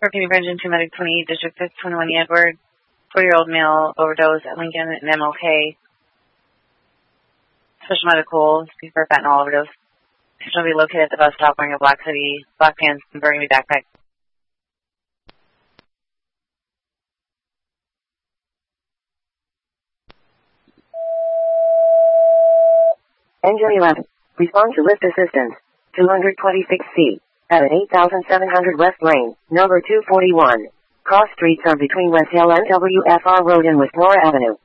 Working Virgin to Medic 28, District 6, 21 Edward. 4-year-old male overdose at Lincoln and MLK. Special medical, for fentanyl overdose. Patient will be located at the bus stop wearing a black pants, and burgundy backpack. Engine 11. Respond to lift assistance. 226C. At an 8700 West Lane, number 241. Cross streets are between West Hill and WFR Road and Westmore Avenue.